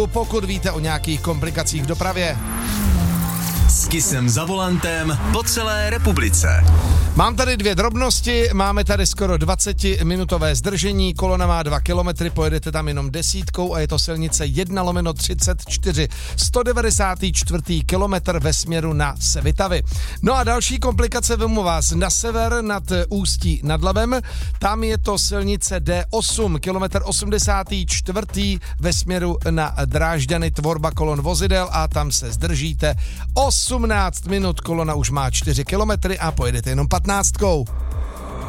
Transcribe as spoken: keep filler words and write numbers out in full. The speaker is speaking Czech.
pokud víte o nějakých komplikacích v dopravě. S Kissem za volantem po celé republice. Mám tady dvě drobnosti, máme tady skoro dvacetiminutové zdržení, kolona má dva kilometry, pojedete tam jenom desítkou a je to silnice jedna lomeno třicet čtyři, sto devadesátý čtvrtý kilometr ve směru na Svitavy. No a další komplikace vemu vás na sever nad Ústí nad Labem, tam je to silnice D osm, kilometr osmdesátý čtvrtý ve směru na Drážďany, tvorba kolon vozidel a tam se zdržíte osmnáct minut, kolona už má čtyři kilometry a pojedete jenom patnáctkou.